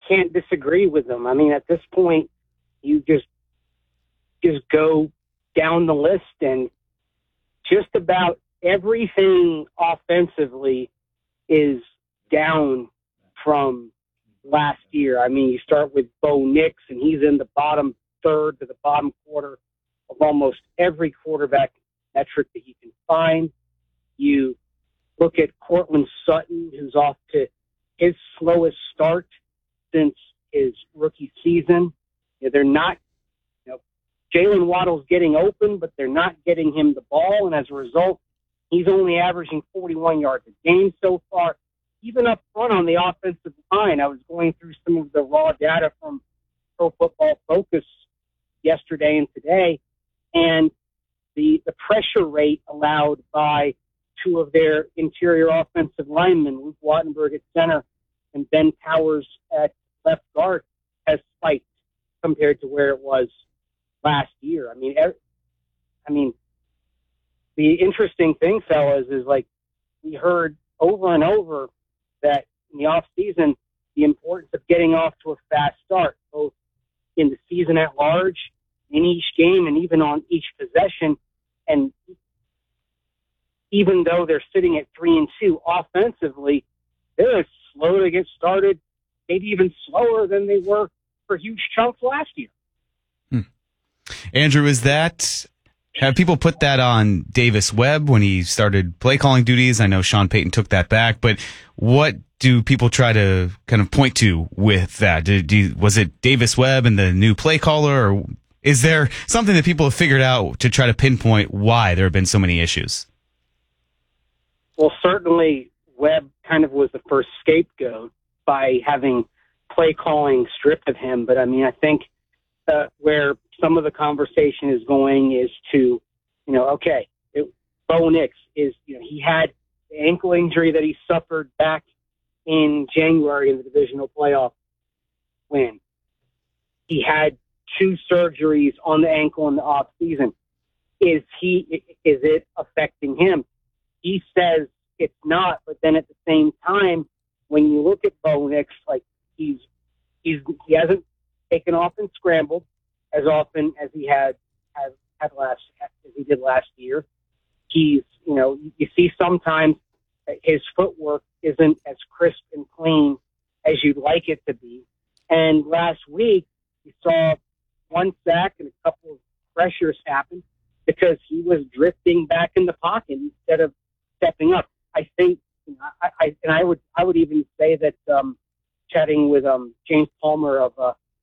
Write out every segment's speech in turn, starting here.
can't disagree with them. I mean, at this point, you just go down the list, and just about everything offensively is down from last year. I mean, you start with Bo Nix, and he's in the bottom third to the bottom quarter of almost every quarterback metric that you can find. You look at Cortland Sutton, who's off to his slowest start since his rookie season. They're not, Jalen Waddle's getting open, but they're not getting him the ball, and as a result, he's only averaging 41 yards a game so far. Even up front on the offensive line, I was going through some of the raw data from Pro Football Focus yesterday and today, and the pressure rate allowed by two of their interior offensive linemen, Luke Wattenberg at center and Ben Powers at left guard, has spiked compared to where it was last year. I mean, the interesting thing, fellas, is like we heard over and over that in the off season, the importance of getting off to a fast start, both in the season at large, in each game, and even on each possession. And even though they're sitting at 3-2 offensively, they're slow to get started, maybe even slower than they were for huge chunks last year. Andrew, have people put that on Davis Webb when he started play calling duties? I know Sean Payton took that back, but what do people try to kind of point to with that? Was it Davis Webb and the new play caller, or is there something that people have figured out to try to pinpoint why there have been so many issues? Well, certainly Webb kind of was the first scapegoat by having play calling stripped of him. But I mean, I think where some of the conversation is going is to, Bo Nix is, he had the ankle injury that he suffered back in January in the divisional playoff win. He had 2 surgeries on the ankle in the off season. Is it affecting him? He says it's not, but then at the same time, when you look at Bo Nix, like he hasn't taken off and scrambled as often as he did last year. He's, you see sometimes that his footwork isn't as crisp and clean as you'd like it to be. And last week, you saw 1 sack and a couple of pressures happen because he was drifting back in the pocket instead of stepping up. I think, I would even say that chatting with James Palmer of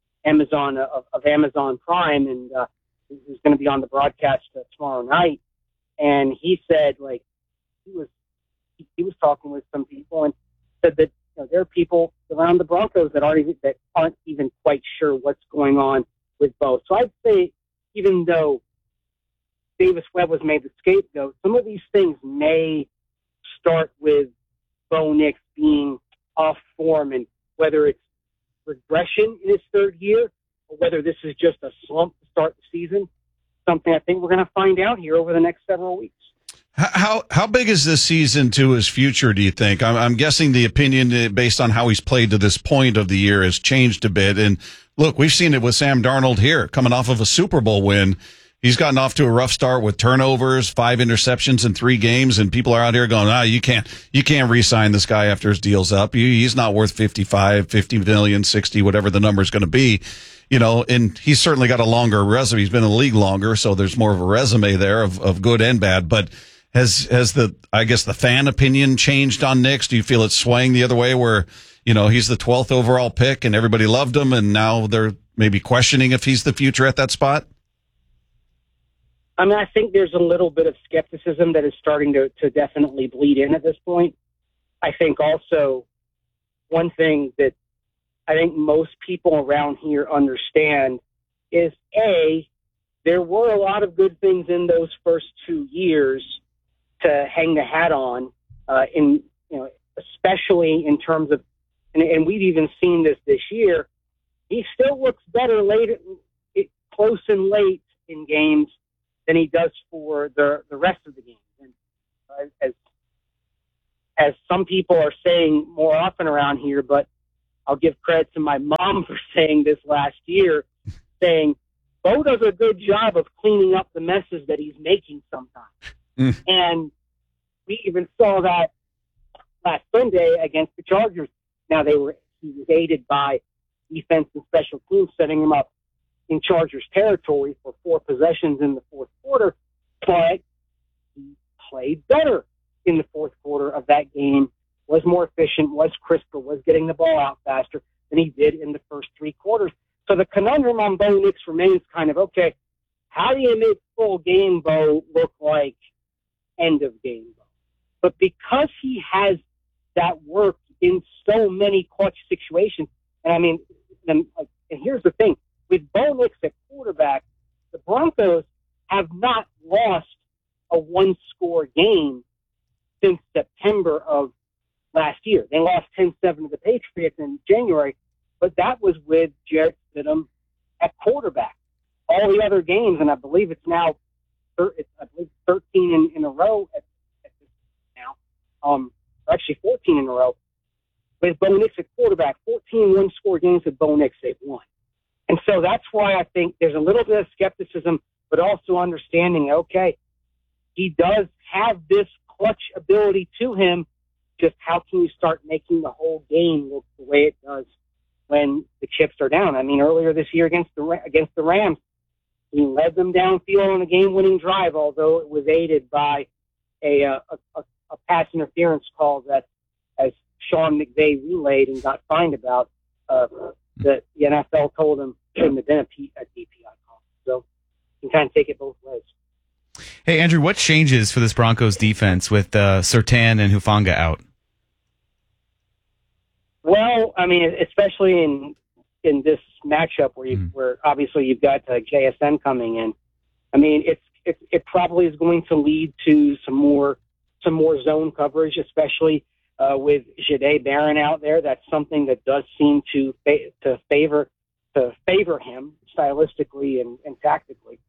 Amazon Prime, and who's going to be on the broadcast tomorrow night, and he said like he was talking with some people and said that there are people around the Broncos that aren't even quite sure what's going on with Bo. So I'd say even though Davis Webb was made the scapegoat, some of these things may start with Bo Nix being off form, and whether it's regression in his third year or whether this is just a slump to start the season, something I think we're going to find out here over the next several weeks. How big is this season to his future, do you think? I'm guessing the opinion based on how he's played to this point of the year has changed a bit. And look, we've seen it with Sam Darnold here, coming off of a Super Bowl win. He's gotten off to a rough start with turnovers, 5 interceptions in 3 games, and people are out here going, you can't re-sign this guy after his deal's up. He's not worth 50 million, 60, whatever the number's going to be. And he's certainly got a longer resume. He's been in the league longer, so there's more of a resume there of good and bad. But has the fan opinion changed on Nix? Do you feel it's swaying the other way where, he's the 12th overall pick and everybody loved him, and now they're maybe questioning if he's the future at that spot? I mean, I think there's a little bit of skepticism that is starting to definitely bleed in at this point. I think also one thing that I think most people around here understand is, there were a lot of good things in those first 2 years to hang the hat on, especially in terms of, and we've even seen this year, he still looks better close and late in games than he does for the rest of the games. And as some people are saying more often around here, but I'll give credit to my mom for saying this last year, saying, Bo does a good job of cleaning up the messes that he's making sometimes. And we even saw that last Sunday against the Chargers. Now he was aided by defense and special teams, setting him up in Chargers territory for 4 possessions in the fourth quarter, but he played better in the fourth quarter of that game, was more efficient, was crisper, was getting the ball out faster than he did in the first 3 quarters. So the conundrum on Bo Nix remains kind of, okay, how do you make full game Bo look like end of game Bo? But because he has that work in so many clutch situations, and I mean, and here's the thing, with Bo Nix at quarterback, the Broncos have not lost a 1-score game since September of last year. They lost 10-7 to the Patriots in January, but that was with Jarrett Stidham at quarterback. All the other games, and I believe it's now 13 in a row at this now, actually 14 in a row, with Bo Nix at quarterback, 14 one-score games with Bo Nix, they've won. And so that's why I think there's a little bit of skepticism, but also understanding, okay, he does have this clutch ability to him. Just how can you start making the whole game look the way it does when the chips are down? I mean, earlier this year against the Rams, he led them downfield on a game-winning drive, although it was aided by a pass interference call that, as Sean McVay relayed and got fined about, that the NFL told him shouldn't have been a DPI call. So you can kind of take it both ways. Hey, Andrew, what changes for this Broncos defense with Surtain and Hufanga out? Well, I mean, especially in this matchup where obviously you've got JSN coming in. I mean, it probably is going to lead to some more zone coverage, especially with Jahdae Barron out there. That's something that does seem to favor him stylistically and tactically.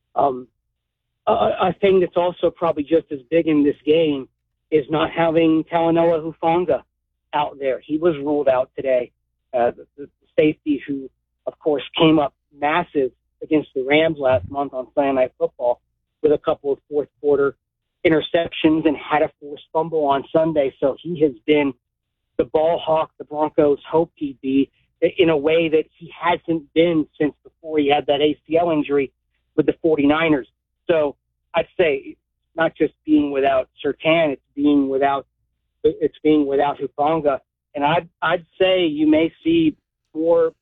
A thing that's also probably just as big in this game is not having Talanoa Hufanga out there. He was ruled out today. The safety who, of course, came up massive against the Rams last month on Sunday Night Football with a couple of fourth quarter interceptions and had a forced fumble on Sunday. So he has been the ball hawk the Broncos hoped he'd be in a way that he hasn't been since before he had that ACL injury with the 49ers. So I'd say not just being without Surtain, it's being without Hufanga. And I'd say you may see more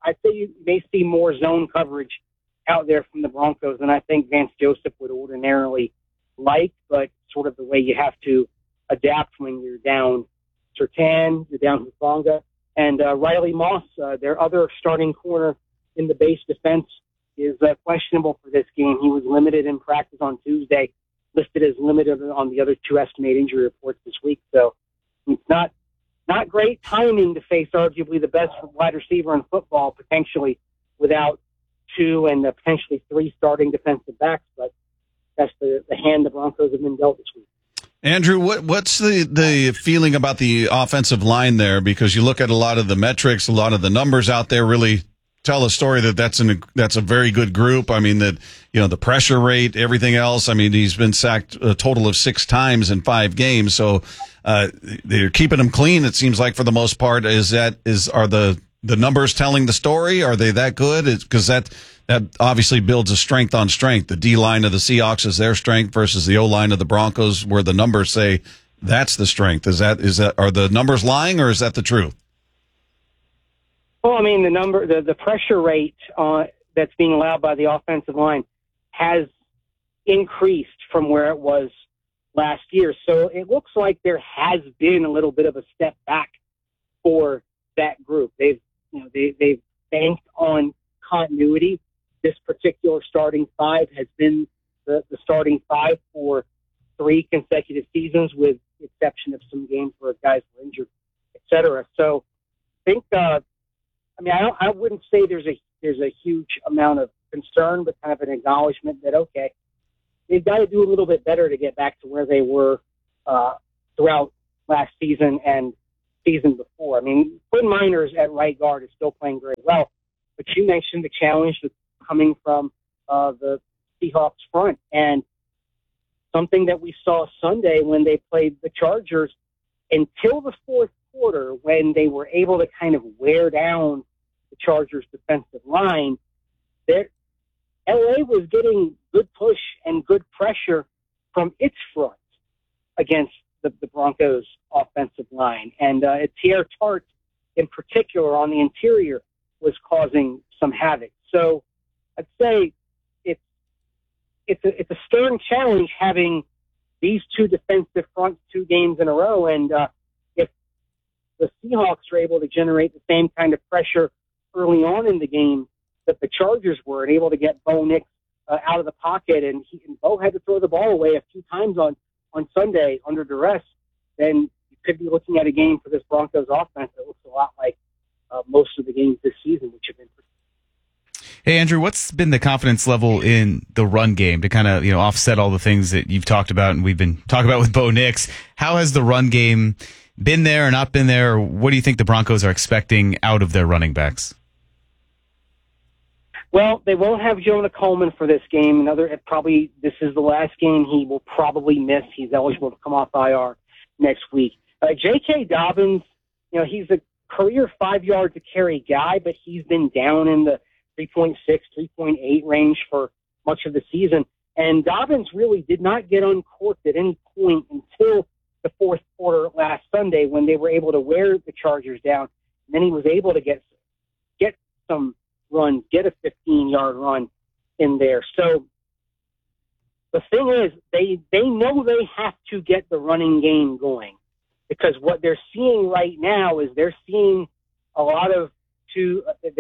zone coverage out there from the Broncos than I think Vance Joseph would ordinarily like, but sort of the way you have to adapt when you're down Surtain, you're down Hufanga, and Riley Moss, their other starting corner in the base defense, is questionable for this game. He was limited in practice on Tuesday, listed as limited on the other 2 estimated injury reports this week. So it's not great timing to face arguably the best wide receiver in football, potentially without 2 and potentially 3 starting defensive backs. But that's the hand the Broncos have been dealt this week. Andrew, what's the feeling about the offensive line there? Because you look at a lot of the metrics, a lot of the numbers out there really tell a story that's a very good group. I mean, that, the pressure rate, everything else. I mean, he's been sacked a total of 6 times in 5 games. So, they're keeping him clean. It seems like for the most part. Are the numbers telling the story? Are they that good? Because that obviously builds a strength on strength. The D line of the Seahawks is their strength versus the O line of the Broncos, where the numbers say that's the strength. Are the numbers lying, or is that the truth? Well, I mean, the pressure rate that's being allowed by the offensive line has increased from where it was last year. So it looks like there has been a little bit of a step back for that group. They've banked on continuity. This particular starting 5 has been the starting 5 for 3 consecutive seasons, with the exception of some games where guys were injured, et cetera. So I think, I wouldn't say there's a huge amount of concern, but kind of an acknowledgement that, okay, they've got to do a little bit better to get back to where they were throughout last season and season before. I mean, Quinn Miners at right guard is still playing very well, but you mentioned the challenge that's coming from the Seahawks front, and something that we saw Sunday when they played the Chargers until the fourth quarter, when they were able to kind of wear down the Chargers' defensive line. LA was getting good push and good pressure from its front against the Broncos' offensive line. And Teair Tart, in particular, on the interior, was causing some havoc. So I'd say it's a stern challenge having these two defensive fronts 2 games in a row. And if the Seahawks are able to generate the same kind of pressure early on in the game that the Chargers were, and able to get Bo Nix out of the pocket, and Bo had to throw the ball away a few times on Sunday under duress, then you could be looking at a game for this Broncos offense that looks a lot like most of the games this season, which have been pretty. Hey, Andrew, what's been the confidence level in the run game to kind of, offset all the things that you've talked about and we've been talking about with Bo Nix? How has the run game been there or not been there? What do you think the Broncos are expecting out of their running backs? Well, they won't have Jonah Coleman for this game. This is the last game he will probably miss. He's eligible to come off IR next week. J.K. Dobbins, he's a career 5-yard to carry guy, but he's been down in the 3.6, 3.8 range for much of the season. And Dobbins really did not get uncorked at any point until the fourth quarter last Sunday, when they were able to wear the Chargers down. And then he was able to get some runs, get a 15-yard run in there. So the thing is, they know they have to get the running game going, because what they're seeing right now is they're seeing a lot of too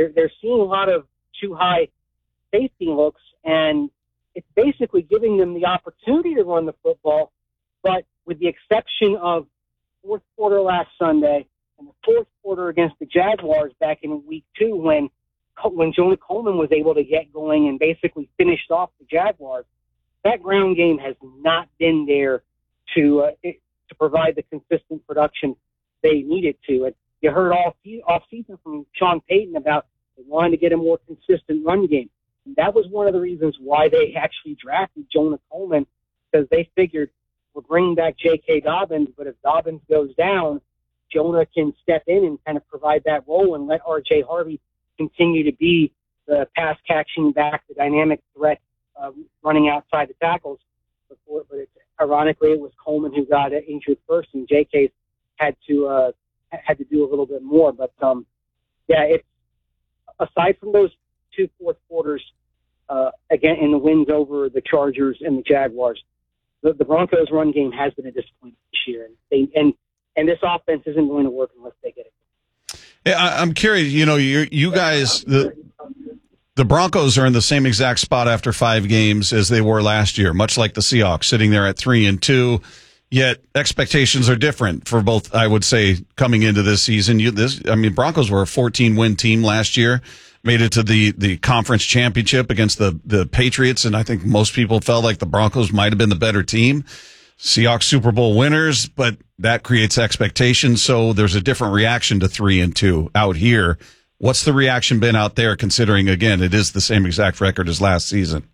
high safety looks, and it's basically giving them the opportunity to run the football. But with the exception of fourth quarter last Sunday and the fourth quarter against the Jaguars back in week 2, when Jonah Coleman was able to get going and basically finished off the Jaguars, that ground game has not been there to provide the consistent production they needed to. And you heard all season from Sean Payton about they wanted to get a more consistent run game. And that was one of the reasons why they actually drafted Jonah Coleman, because they figured we're bringing back J.K. Dobbins, but if Dobbins goes down, Jonah can step in and kind of provide that role and let R.J. Harvey continue to be the pass-catching back, the dynamic threat running outside the tackles. Ironically, it was Coleman who got injured first, and J.K. had to do a little bit more. But, it's aside from those 2 fourth quarters, again, in the wins over the Chargers and the Jaguars, the Broncos' run game has been a disappointment this year. And this offense isn't going to work unless they get it. Yeah, I'm curious, you guys, the Broncos are in the same exact spot after 5 games as they were last year, much like the Seahawks, sitting there at 3-2. Yet expectations are different for both, I would say, coming into this season. Broncos were a 14-win team last year, made it to the conference championship against the Patriots, and I think most people felt like the Broncos might have been the better team. Seahawks Super Bowl winners, but that creates expectations, so there's a different reaction to 3-2 out here. What's the reaction been out there, considering, again, it is the same exact record as last season?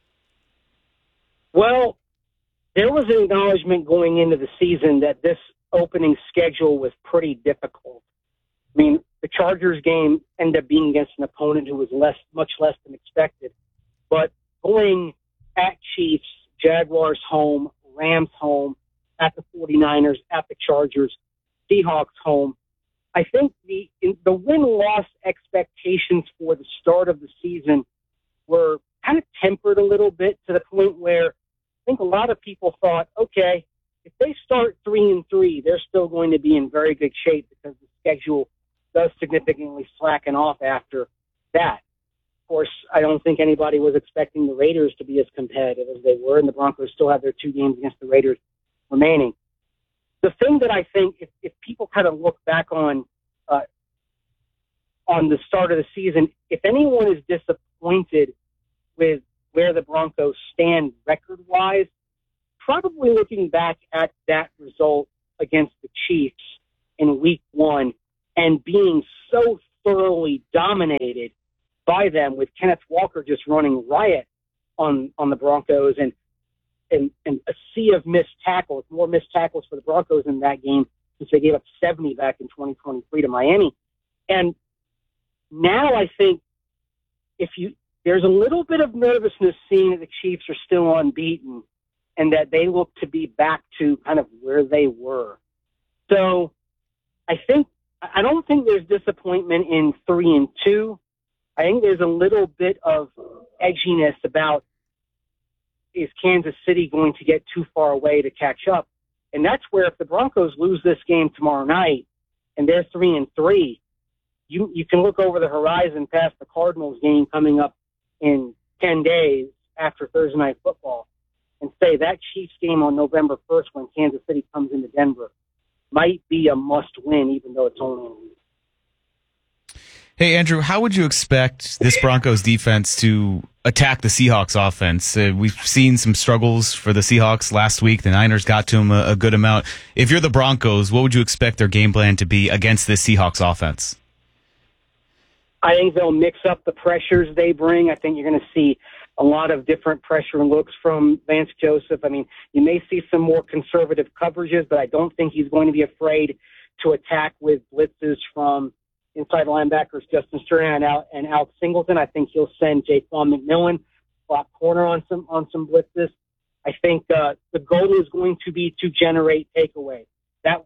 Well, there was an acknowledgement going into the season that this opening schedule was pretty difficult. I mean, the Chargers game ended up being against an opponent who was much less than expected, but going at Chiefs, Jaguars home, Rams home, at the 49ers, at the Chargers, Seahawks home, I think the win-loss expectations for the start of the season were kind of tempered a little bit, to the point where I think a lot of people thought, okay, if they start 3-3, they're still going to be in very good shape, because the schedule does significantly slacken off after that. Of course, I don't think anybody was expecting the Raiders to be as competitive as they were, and the Broncos still have their 2 games against the Raiders remaining. The thing that I think, if people kind of look back on the start of the season, if anyone is disappointed with where the Broncos stand record-wise, probably looking back at that result against the Chiefs, in week one and being so thoroughly dominated by them, with Kenneth Walker just running riot on the Broncos, and a sea of missed tackles, more missed tackles for the Broncos in that game since they gave up 70 back in 2023 to Miami. And now I think there's a little bit of nervousness seeing that the Chiefs are still unbeaten and that they look to be back to kind of where they were. So I don't think there's disappointment in 3-2. I think there's a little bit of edginess about, is Kansas City going to get too far away to catch up? And that's where, if the Broncos lose this game tomorrow night and they're 3-3, you can look over the horizon past the Cardinals game coming up in 10 days after Thursday Night Football and say that Chiefs game on November 1st when Kansas City comes into Denver might be a must-win, even though it's only in a week. Hey, Andrew, how would you expect this Broncos defense to attack the Seahawks offense? We've seen some struggles for the Seahawks last week. The Niners got to them a good amount. If you're the Broncos, what would you expect their game plan to be against this Seahawks offense? I think they'll mix up the pressures they bring. I think you're going to see a lot of different pressure looks from Vance Joseph. I mean, you may see some more conservative coverages, but I don't think he's going to be afraid to attack with blitzes from inside linebackers Justin Strand and Alex Singleton. I think he'll send Jaquan McMillan block corner on some blitzes. I think the goal is going to be to generate takeaways. That's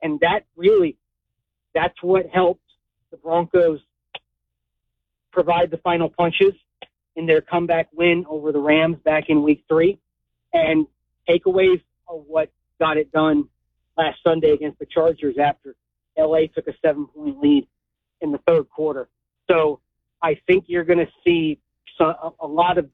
what helped the Broncos provide the final punches in their comeback win over the Rams back in week 3. And takeaways are what got it done last Sunday against the Chargers after LA took a 7-point lead in the third quarter. So I think you're going to see a lot of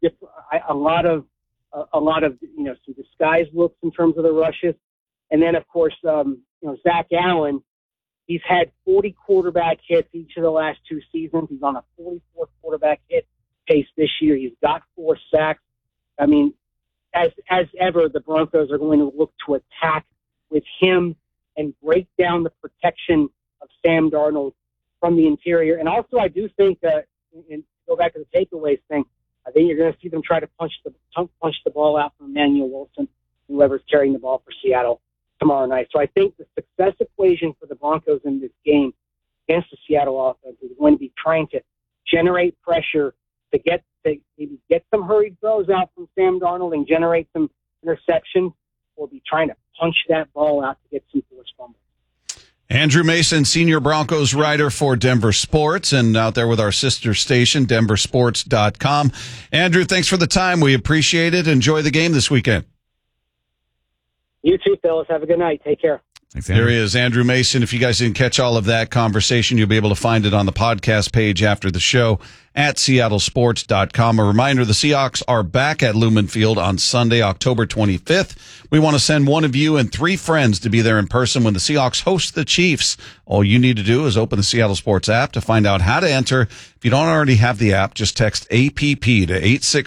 some disguised looks in terms of the rushes. And then, of course, Zach Allen, he's had 40 quarterback hits each of the last 2 seasons. He's on a 44th quarterback hit pace this year. He's got 4 sacks. I mean, as ever, the Broncos are going to look to attack with him and break down the protection of Sam Darnold from the interior. And also, I do think that, and go back to the takeaways thing, I think you're going to see them try to punch the ball out from Emmanuel Wilson, whoever's carrying the ball for Seattle tomorrow night. So I think the success equation for the Broncos in this game against the Seattle offense is going to be trying to generate pressure to maybe get some hurried throws out from Sam Darnold and generate some interceptions, or be trying to punch that ball out to get some forced fumbles. Andrew Mason, senior Broncos writer for Denver Sports, and out there with our sister station, denversports.com. Andrew, thanks for the time. We appreciate it. Enjoy the game this weekend. You too, fellas. Have a good night. Take care. Thanks, Andrew. There he is, Andrew Mason. If you guys didn't catch all of that conversation, you'll be able to find it on the podcast page after the show at seattlesports.com. A reminder, the Seahawks are back at Lumen Field on Sunday, October 25th. We want to send one of you and 3 friends to be there in person when the Seahawks host the Chiefs. All you need to do is open the Seattle Sports app to find out how to enter. If you don't already have the app, just text APP to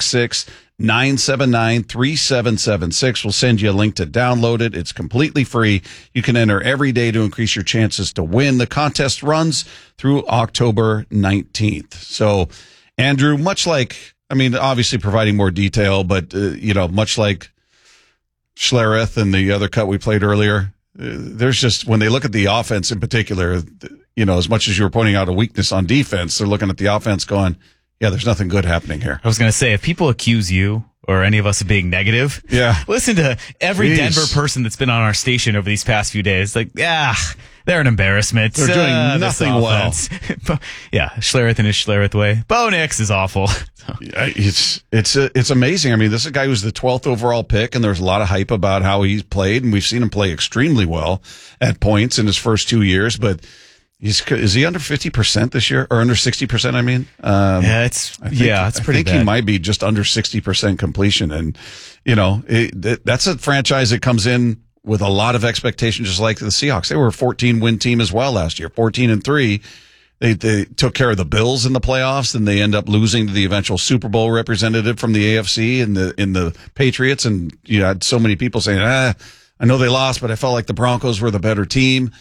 866-979-3776. We'll send you a link to download it. It's completely free. You can enter every day to increase your chances to win. The contest runs through October 19th. So, Andrew, obviously providing more detail, but, much like Schlereth and the other cut we played earlier, there's just, when they look at the offense in particular, as much as you were pointing out a weakness on defense, they're looking at the offense going, yeah, there's nothing good happening here. I was going to say, if people accuse you or any of us of being negative, listen to every Denver person that's been on our station over these past few days. Like, they're an embarrassment. They're doing nothing well. Yeah, Schlereth in his Schlereth way. Bo Nix is awful. It's amazing. I mean, this is a guy who's the 12th overall pick, and there's a lot of hype about how he's played, and we've seen him play extremely well at points in his first 2 years, but is he under 50% this year, or under 60%? I mean, it's pretty bad. I think he might be just under 60% completion, and that's a franchise that comes in with a lot of expectation, just like the Seahawks. They were a 14-win team as well last year, 14-3. They took care of the Bills in the playoffs, and they end up losing to the eventual Super Bowl representative from the AFC in the Patriots. And you had so many people saying, I know they lost, but I felt like the Broncos were the better team.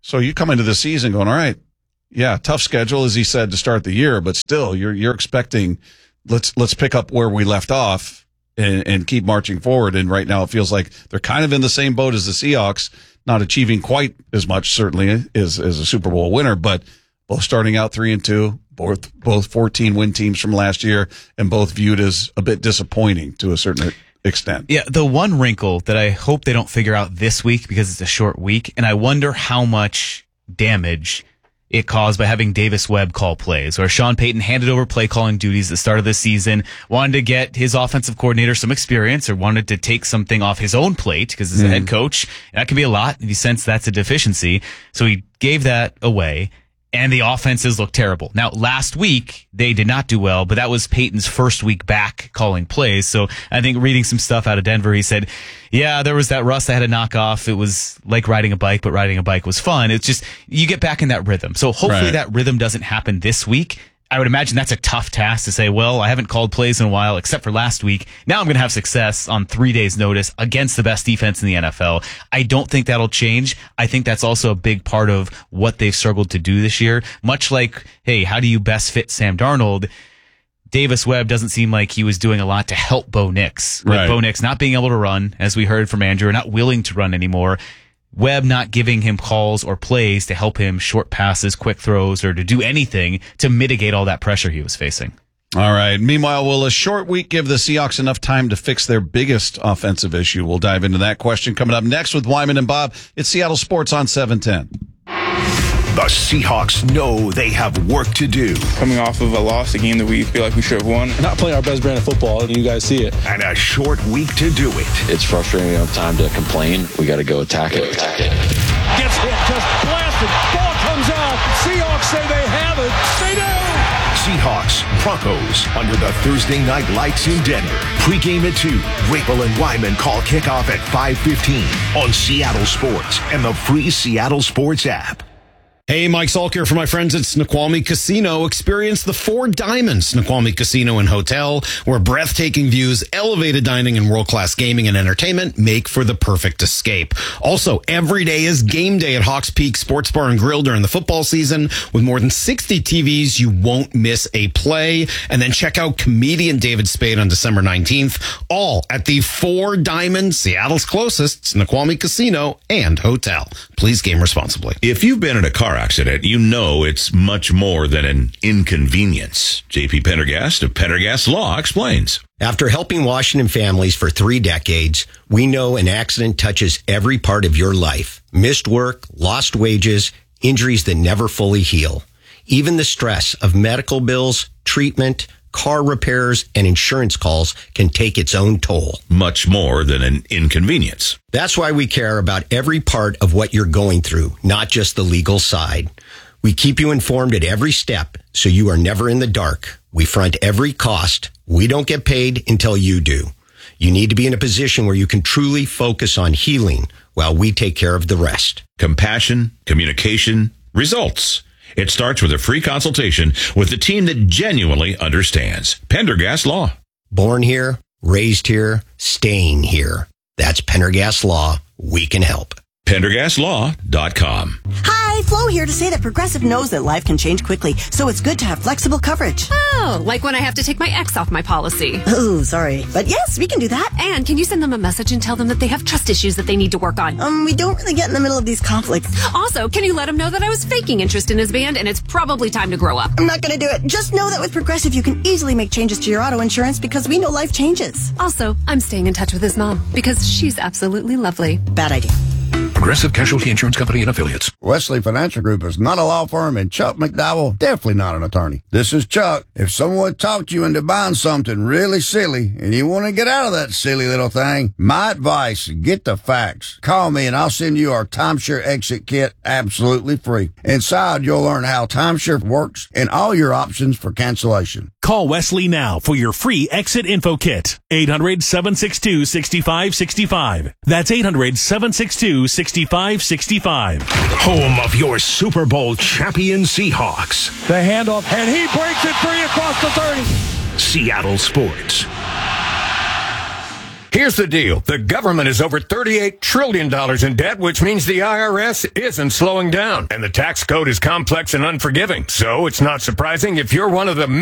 So you come into the season going, all right, yeah, tough schedule, as he said, to start the year, but still you're expecting let's pick up where we left off and keep marching forward. And right now it feels like they're kind of in the same boat as the Seahawks, not achieving quite as much, certainly, as a Super Bowl winner, but both starting out 3-2, both 14-win teams from last year, and both viewed as a bit disappointing to a certain extent. Yeah, the one wrinkle that I hope they don't figure out this week, because it's a short week, and I wonder how much damage it caused by having Davis Webb call plays, or Sean Payton handed over play calling duties at the start of the season, wanted to get his offensive coordinator some experience, or wanted to take something off his own plate because he's a head coach. And that can be a lot if you sense that's a deficiency. So he gave that away. And the offenses look terrible. Now, last week, they did not do well, but that was Peyton's first week back calling plays. So I think reading some stuff out of Denver, he said, yeah, there was that rust I had to knock off. It was like riding a bike, but riding a bike was fun. It's just, you get back in that rhythm. So hopefully that rhythm doesn't happen this week. I would imagine that's a tough task to say, well, I haven't called plays in a while except for last week. Now I'm going to have success on 3 days' notice against the best defense in the NFL. I don't think that'll change. I think that's also a big part of what they've struggled to do this year. Much like, hey, how do you best fit Sam Darnold? Davis Webb doesn't seem like he was doing a lot to help Bo Nix. With Bo Nix not being able to run, as we heard from Andrew, not willing to run anymore. Webb not giving him calls or plays to help him short passes, quick throws, or to do anything to mitigate all that pressure he was facing. All right. Meanwhile, will a short week give the Seahawks enough time to fix their biggest offensive issue? We'll dive into that question coming up next with Wyman and Bob. It's Seattle Sports on 710. The Seahawks know they have work to do. Coming off of a loss, a game that we feel like we should have won. Not playing our best brand of football, and you guys see it. And a short week to do it. It's frustrating. We don't have time to complain. We got to go attack it. Gets hit, just blasted. Ball comes out. Seahawks say they have it. They do. Seahawks, Broncos, under the Thursday night lights in Denver. Pre-game at 2. Rapel and Wyman call kickoff at 5:15 on Seattle Sports and the free Seattle Sports app. Hey, Mike Salk here for my friends at Snoqualmie Casino. Experience the Four Diamonds Snoqualmie Casino and Hotel, where breathtaking views, elevated dining, and world-class gaming and entertainment make for the perfect escape. Also, every day is game day at Hawks Peak Sports Bar and Grill during the football season. With more than 60 TVs, you won't miss a play. And then check out comedian David Spade on December 19th, all at the Four Diamonds, Seattle's closest Snoqualmie Casino and Hotel. Please game responsibly. If you've been in a car accident, you know it's much more than an inconvenience. JP Pendergast of Pendergast Law explains. After helping Washington families for 3 decades, we know an accident touches every part of your life. Missed work, lost wages, injuries that never fully heal. Even the stress of medical bills, treatment, car repairs, and insurance calls can take its own toll. Much more than an inconvenience. That's why we care about every part of what you're going through, not just the legal side. We keep you informed at every step, so you are never in the dark. We front every cost. We don't get paid until you do. You need to be in a position where you can truly focus on healing while we take care of the rest. Compassion, communication, results. It starts with a free consultation with the team that genuinely understands. Pendergast Law. Born here, raised here, staying here. That's Pendergast Law. We can help. PendergastLaw.com. Hi, Flo here to say that Progressive knows that life can change quickly, so it's good to have flexible coverage. Oh, like when I have to take my ex off my policy. Oh, sorry. But yes, we can do that. And can you send them a message and tell them that they have trust issues that they need to work on? We don't really get in the middle of these conflicts. Also, can you let them know that I was faking interest in his band and it's probably time to grow up? I'm not going to do it. Just know that with Progressive, you can easily make changes to your auto insurance because we know life changes. Also, I'm staying in touch with his mom because she's absolutely lovely. Bad idea. Progressive Casualty Insurance Company and Affiliates. Wesley Financial Group is not a law firm, and Chuck McDowell definitely not an attorney. This is Chuck. If someone talked you into buying something really silly and you want to get out of that silly little thing, my advice, get the facts. Call me and I'll send you our timeshare exit kit absolutely free. Inside, you'll learn how timeshare works and all your options for cancellation. Call Wesley now for your free exit info kit. 800-762-6565. That's 800-762-6565. Home of your Super Bowl champion Seahawks. The handoff, and he breaks it free across the 30. Seattle Sports. Here's the deal. The government is over $38 trillion in debt, which means the IRS isn't slowing down. And the tax code is complex and unforgiving. So it's not surprising if you're one of the